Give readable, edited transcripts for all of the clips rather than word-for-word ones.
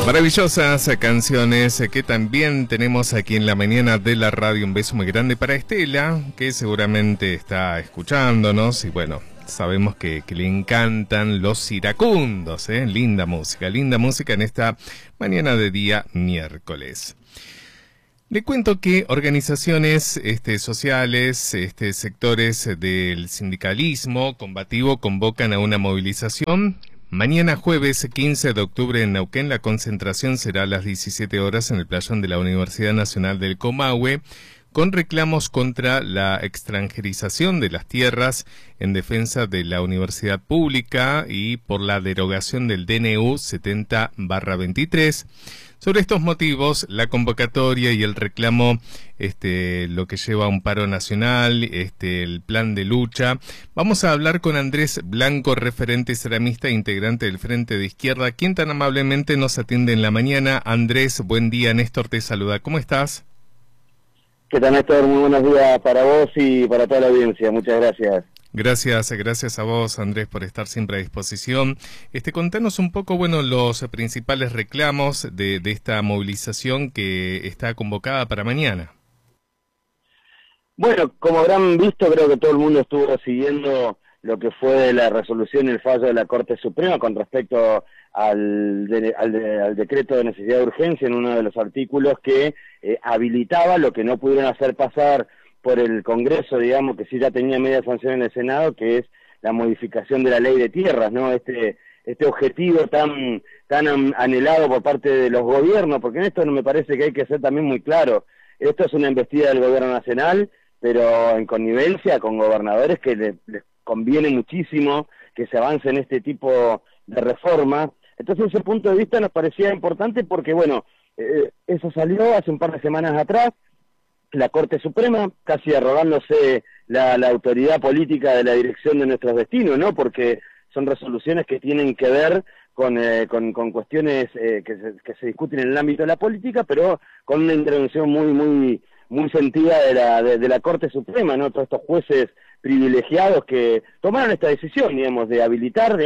Maravillosas canciones que también tenemos aquí en la mañana de la radio. Un beso muy grande para Estela, que seguramente está escuchándonos y bueno, sabemos que le encantan los iracundos, ¿eh? Linda música en esta mañana de día miércoles. Le cuento que organizaciones sociales, sectores del sindicalismo combativo convocan a una movilización. Mañana jueves 15 de octubre en Neuquén, la concentración será a las 17 horas en el playón de la Universidad Nacional del Comahue, con reclamos contra la extranjerización de las tierras en defensa de la universidad pública y por la derogación del DNU 70/23. Sobre estos motivos, la convocatoria y el reclamo, lo que lleva a un paro nacional, el plan de lucha. Vamos a hablar con Andrés Blanco, referente ceramista e integrante del Frente de Izquierda, quien tan amablemente nos atiende en la mañana. Andrés, buen día. Néstor te saluda. ¿Cómo estás? ¿Qué tal, Néstor? Muy buenos días para vos y para toda la audiencia. Muchas gracias. Gracias a vos, Andrés, por estar siempre a disposición. Contanos un poco, los principales reclamos de esta movilización que está convocada para mañana. Bueno, como habrán visto, creo que todo el mundo estuvo siguiendo lo que fue la resolución y el fallo de la Corte Suprema con respecto al decreto de necesidad de urgencia en uno de los artículos que habilitaba lo que no pudieron hacer pasar por el Congreso, digamos, que sí ya tenía media sanción en el Senado, que es la modificación de la ley de tierras, ¿no? Este objetivo tan anhelado por parte de los gobiernos, porque en esto me parece que hay que ser también muy claro. Esto es una embestida del gobierno nacional, pero en connivencia con gobernadores que les conviene muchísimo que se avance en este tipo de reforma. Entonces, desde ese punto de vista nos parecía importante porque, eso salió hace un par de semanas atrás. La Corte Suprema, casi arrogándose la autoridad política de la dirección de nuestros destinos, ¿no? Porque son resoluciones que tienen que ver con cuestiones que se discuten en el ámbito de la política, pero con una intervención muy sentida de la Corte Suprema, ¿no? Todos estos jueces privilegiados que tomaron esta decisión, digamos, de habilitar,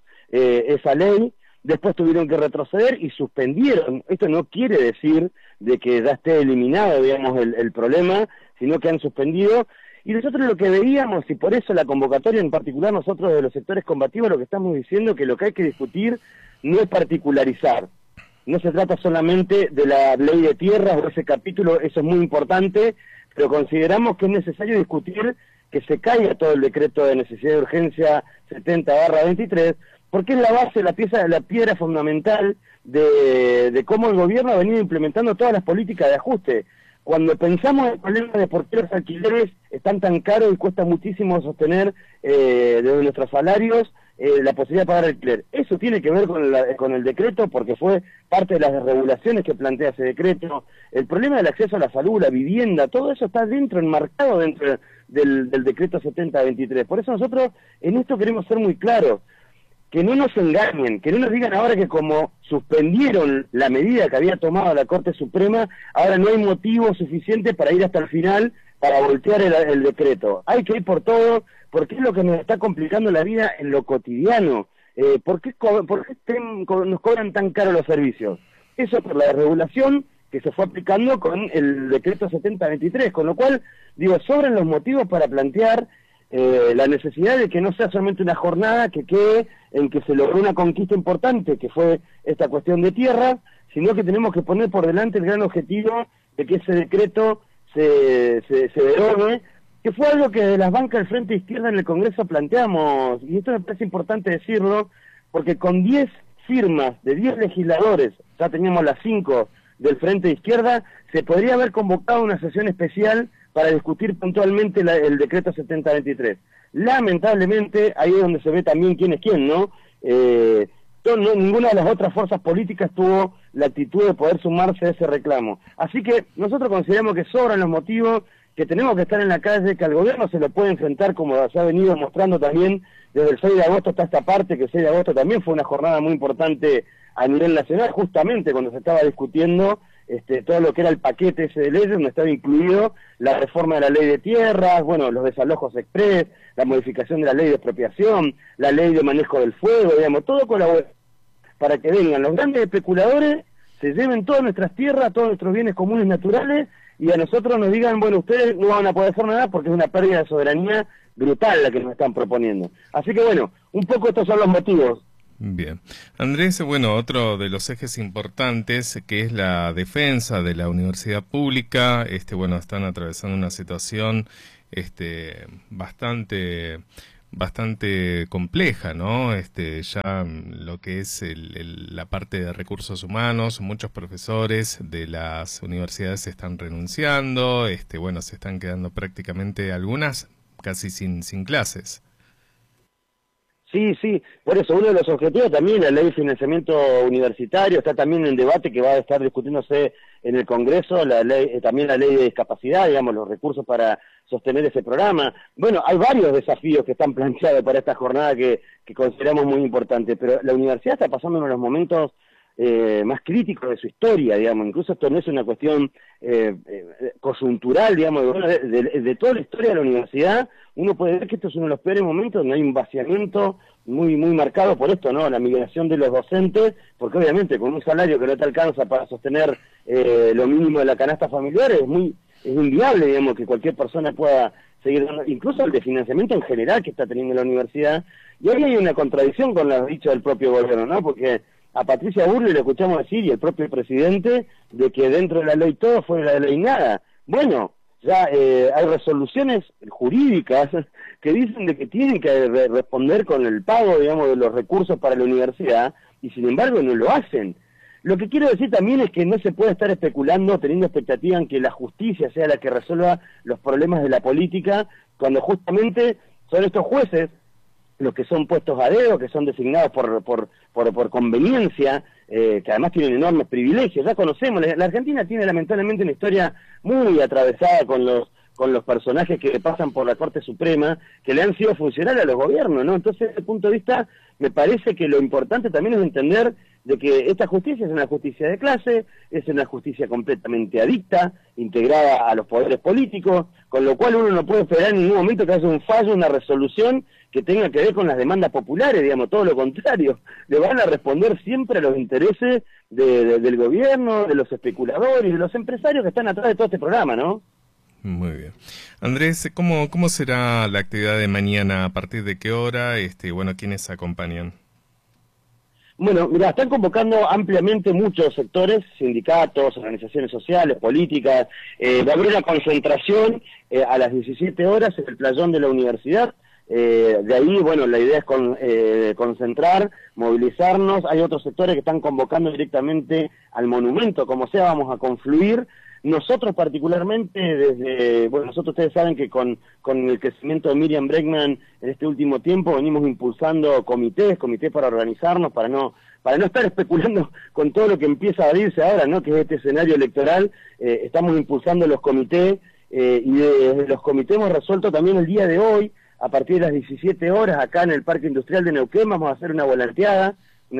esa ley. Después tuvieron que retroceder y suspendieron. Esto no quiere decir de que ya esté eliminado, el problema, sino que han suspendido. Y nosotros lo que veíamos, y por eso la convocatoria en particular, nosotros de los sectores combativos, lo que estamos diciendo que lo que hay que discutir no es particularizar. No se trata solamente de la ley de tierras o ese capítulo, eso es muy importante, pero consideramos que es necesario discutir que se caiga todo el decreto de necesidad de urgencia 70/23, porque es la base, la piedra fundamental de cómo el gobierno ha venido implementando todas las políticas de ajuste. Cuando pensamos en el problema de por qué los alquileres están tan caros y cuesta muchísimo sostener desde nuestros salarios la posibilidad de pagar alquiler, eso tiene que ver con el decreto, porque fue parte de las regulaciones que plantea ese decreto. El problema del acceso a la salud, la vivienda, todo eso está enmarcado dentro del decreto 70/23. Por eso nosotros en esto queremos ser muy claros. Que no nos engañen, que no nos digan ahora que como suspendieron la medida que había tomado la Corte Suprema, ahora no hay motivo suficiente para ir hasta el final para voltear el decreto. Hay que ir por todo, porque es lo que nos está complicando la vida en lo cotidiano. ¿Por qué nos cobran tan caro los servicios? Eso por la desregulación que se fue aplicando con el decreto 70/23, con lo cual, sobran los motivos para plantear la necesidad de que no sea solamente una jornada que quede en que se logró una conquista importante, que fue esta cuestión de tierras, sino que tenemos que poner por delante el gran objetivo de que ese decreto se derogue, que fue algo que de las bancas del Frente de Izquierda en el Congreso planteamos, y esto me parece importante decirlo, porque con 10 firmas de 10 legisladores, ya teníamos las 5 del Frente de Izquierda, se podría haber convocado una sesión especial para discutir puntualmente el decreto 70/23. Lamentablemente, ahí es donde se ve también quién es quién, ¿no? Ninguna de las otras fuerzas políticas tuvo la actitud de poder sumarse a ese reclamo. Así que nosotros consideramos que sobran los motivos, que tenemos que estar en la calle, que al gobierno se lo puede enfrentar, como se ha venido mostrando también desde el 6 de agosto hasta esta parte, que el 6 de agosto también fue una jornada muy importante a nivel nacional, justamente cuando se estaba discutiendo todo lo que era el paquete ese de leyes, donde estaba incluido la reforma de la ley de tierras, los desalojos express, la modificación de la ley de expropiación, la ley de manejo del fuego, todo colaboró para que vengan los grandes especuladores se lleven todas nuestras tierras, todos nuestros bienes comunes naturales, y a nosotros nos digan, bueno, ustedes no van a poder hacer nada porque es una pérdida de soberanía brutal la que nos están proponiendo. Así que bueno, un poco estos son los motivos. Bien. Andrés, bueno, otro de los ejes importantes que es la defensa de la universidad pública, bueno, están atravesando una situación, bastante compleja, ¿no? Ya lo que es la parte de recursos humanos, muchos profesores de las universidades se están renunciando, bueno, se están quedando prácticamente algunas casi sin clases. Sí, por eso uno de los objetivos también, la ley de financiamiento universitario, está también en debate que va a estar discutiéndose en el Congreso, también la ley de discapacidad, digamos, los recursos para sostener ese programa. Bueno, hay varios desafíos que están planteados para esta jornada que consideramos muy importantes, pero la universidad está pasando uno de los momentos más críticos de su historia, digamos, incluso esto no es una cuestión coyuntural, digamos, de toda la historia de la universidad, uno puede ver que esto es uno de los peores momentos donde hay un vaciamiento muy marcado por esto, ¿no? La migración de los docentes, porque obviamente con un salario que no te alcanza para sostener lo mínimo de la canasta familiar es inviable, digamos, que cualquier persona pueda seguir dando, incluso el de financiamiento en general que está teniendo la universidad, y ahí hay una contradicción con lo dicho del propio gobierno, ¿no? Porque a Patricia Bullrich le escuchamos decir, y el propio presidente, de que dentro de la ley todo, fuera de la ley nada. Bueno, ya hay resoluciones jurídicas que dicen de que tienen que responder con el pago, digamos, de los recursos para la universidad, y sin embargo no lo hacen. Lo que quiero decir también es que no se puede estar especulando, teniendo expectativa en que la justicia sea la que resuelva los problemas de la política, cuando justamente son estos jueces los que son puestos a dedo, que son designados por conveniencia, que además tienen enormes privilegios. Ya conocemos, la Argentina tiene lamentablemente una historia muy atravesada con los personajes que pasan por la Corte Suprema, que le han sido funcionales a los gobiernos, ¿no? Entonces, desde ese punto de vista, me parece que lo importante también es entender de que esta justicia es una justicia de clase, es una justicia completamente adicta, integrada a los poderes políticos, con lo cual uno no puede esperar en ningún momento que haya un fallo, una resolución que tenga que ver con las demandas populares, digamos, todo lo contrario, le van a responder siempre a los intereses del gobierno, de los especuladores y de los empresarios que están atrás de todo este programa, ¿no? Muy bien. Andrés, ¿cómo será la actividad de mañana? ¿A partir de qué hora? Bueno, ¿quiénes acompañan? Bueno, mira, están convocando ampliamente muchos sectores, sindicatos, organizaciones sociales, políticas. Va a haber una concentración a las 17 horas en el playón de la universidad. De ahí, bueno, la idea es concentrar, movilizarnos. Hay otros sectores que están convocando directamente al monumento, como sea, vamos a confluir. Nosotros particularmente, nosotros ustedes saben que con el crecimiento de Miriam Bregman en este último tiempo venimos impulsando comités para organizarnos, para no estar especulando con todo lo que empieza a abrirse ahora, ¿no? Que es este escenario electoral. Estamos impulsando los comités y desde los comités hemos resuelto también el día de hoy, a partir de las 17 horas, acá en el Parque Industrial de Neuquén, vamos a hacer una volanteada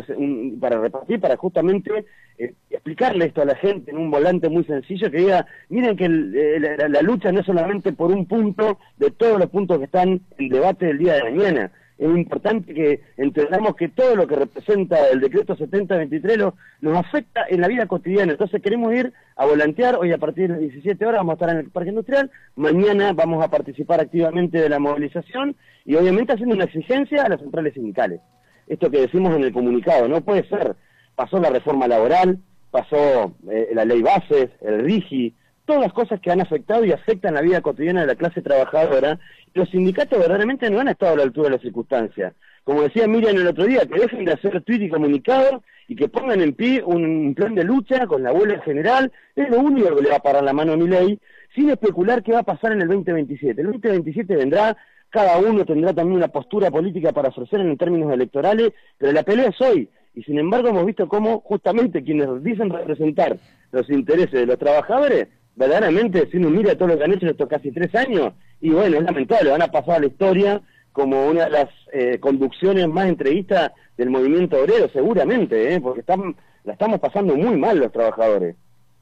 para repartir, para justamente explicarle esto a la gente en un volante muy sencillo, que diga, miren que la lucha no es solamente por un punto de todos los puntos que están en debate del día de mañana. Es importante que entendamos que todo lo que representa el decreto 7023 nos afecta en la vida cotidiana. Entonces queremos ir a volantear. Hoy a partir de las 17 horas vamos a estar en el Parque Industrial, mañana vamos a participar activamente de la movilización y obviamente haciendo una exigencia a las centrales sindicales. Esto que decimos en el comunicado, no puede ser. Pasó la reforma laboral, pasó la ley bases, el RIGI, todas las cosas que han afectado y afectan la vida cotidiana de la clase trabajadora. Los sindicatos verdaderamente no han estado a la altura de las circunstancias. Como decía Miriam el otro día, que dejen de hacer tuit y comunicado y que pongan en pie un plan de lucha con la huelga general. Es lo único que le va a parar la mano a Milei, sin especular qué va a pasar en el 2027. El 2027 vendrá, cada uno tendrá también una postura política para ofrecer en términos electorales, pero la pelea es hoy. Y sin embargo hemos visto cómo justamente quienes dicen representar los intereses de los trabajadores, verdaderamente, si uno mira todo lo que han hecho en estos casi 3 años, y bueno, es lamentable, van a pasar a la historia como una de las conducciones más entreguistas del movimiento obrero, seguramente, porque la estamos pasando muy mal los trabajadores.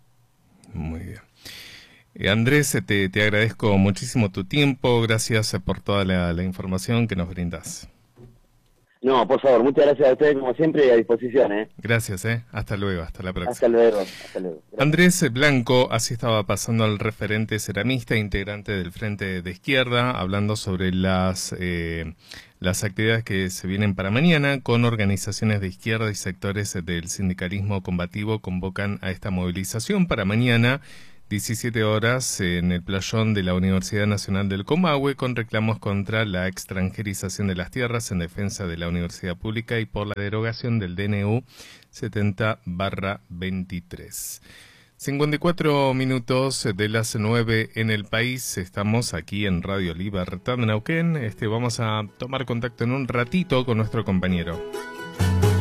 Muy bien. Andrés, te agradezco muchísimo tu tiempo, gracias por toda la información que nos brindas. No, por favor, muchas gracias a ustedes como siempre y a disposición, ¿eh? Gracias, hasta luego, hasta la próxima. Hasta luego, hasta luego. Gracias. Andrés Blanco, así estaba pasando al referente ceramista, integrante del Frente de Izquierda, hablando sobre las actividades que se vienen para mañana, con organizaciones de izquierda y sectores del sindicalismo combativo convocan a esta movilización para mañana, 17 horas, en el playón de la Universidad Nacional del Comahue, con reclamos contra la extranjerización de las tierras en defensa de la universidad pública y por la derogación del DNU 70/23. 54 minutos de las 9 en el país. Estamos aquí en Radio Libertad de Neuquén. Vamos a tomar contacto en un ratito con nuestro compañero.